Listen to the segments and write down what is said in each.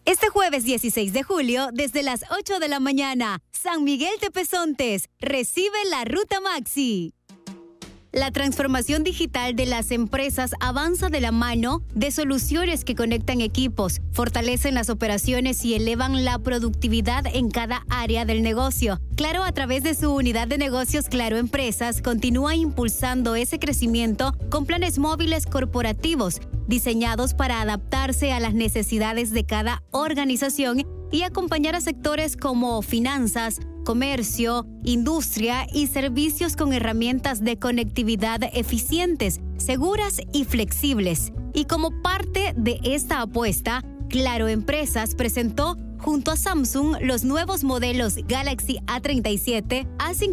Este jueves 16 de julio, desde las 8 de la mañana, San Miguel de Pesontes recibe la Ruta Maxi. La transformación digital de las empresas avanza de la mano de soluciones que conectan equipos, fortalecen las operaciones y elevan la productividad en cada área del negocio. Claro, a través de su unidad de negocios Claro Empresas, continúa impulsando ese crecimiento con planes móviles corporativos, diseñados para adaptarse a las necesidades de cada organización y acompañar a sectores como finanzas, comercio, industria y servicios con herramientas de conectividad eficientes, seguras y flexibles. Y como parte de esta apuesta, Claro Empresas presentó junto a Samsung los nuevos modelos Galaxy A37,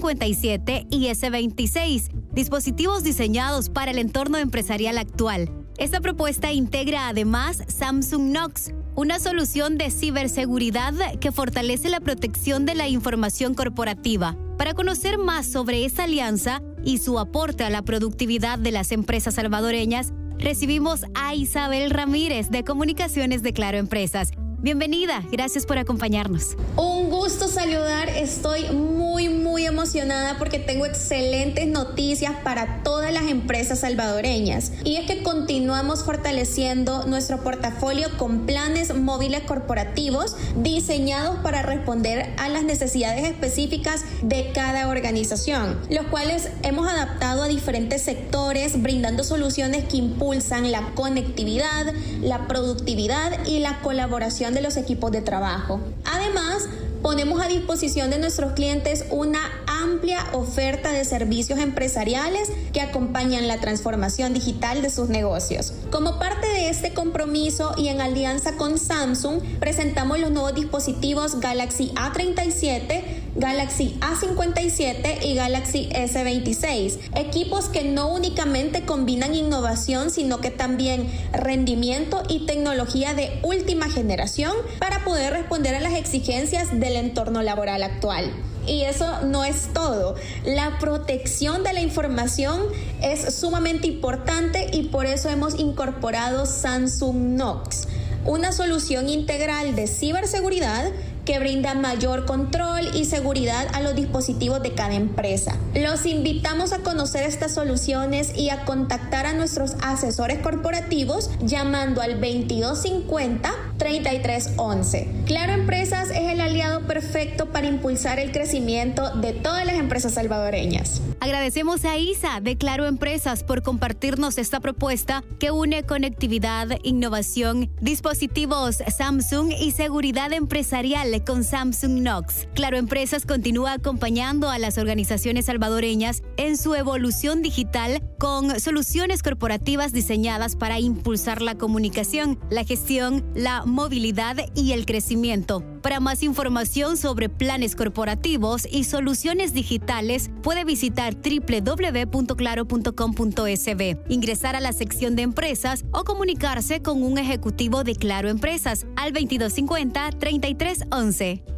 A57 y S26, dispositivos diseñados para el entorno empresarial actual. Esta propuesta integra además Samsung Knox, una solución de ciberseguridad que fortalece la protección de la información corporativa. Para conocer más sobre esta alianza y su aporte a la productividad de las empresas salvadoreñas, recibimos a Isabel Ramírez de Comunicaciones de Claro Empresas. Bienvenida, gracias por acompañarnos. Un gusto saludar, estoy muy emocionada porque tengo excelentes noticias para todas las empresas salvadoreñas. Y es que continuamos fortaleciendo nuestro portafolio con planes móviles corporativos diseñados para responder a las necesidades específicas de cada organización, los cuales hemos adaptado a diferentes sectores, brindando soluciones que impulsan la conectividad, la productividad y la colaboración de los equipos de trabajo. Además, ponemos a disposición de nuestros clientes una amplia oferta de servicios empresariales que acompañan la transformación digital de sus negocios. Como parte de este compromiso y en alianza con Samsung, presentamos los nuevos dispositivos Galaxy A37, Galaxy A57 y Galaxy S26, equipos que no únicamente combinan innovación, sino que también rendimiento y tecnología de última generación para poder responder a las exigencias del entorno laboral actual. Y eso no es todo. La protección de la información es sumamente importante y por eso hemos incorporado Samsung Knox, una solución integral de ciberseguridad que brinda mayor control y seguridad a los dispositivos de cada empresa. Los invitamos a conocer estas soluciones y a contactar a nuestros asesores corporativos llamando al 2250-3311. Claro Empresas es el aliado perfecto para impulsar el crecimiento de todas las empresas salvadoreñas. Agradecemos a Isa de Claro Empresas por compartirnos esta propuesta que une conectividad, innovación, dispositivos Samsung y seguridad empresarial con Samsung Knox. Claro Empresas continúa acompañando a las organizaciones salvadoreñas en su evolución digital con soluciones corporativas diseñadas para impulsar la comunicación, la gestión, la movilidad y el crecimiento. Para más información sobre planes corporativos y soluciones digitales, puede visitar www.claro.com.sb, ingresar a la sección de empresas o comunicarse con un ejecutivo de Claro Empresas al 2250-3311.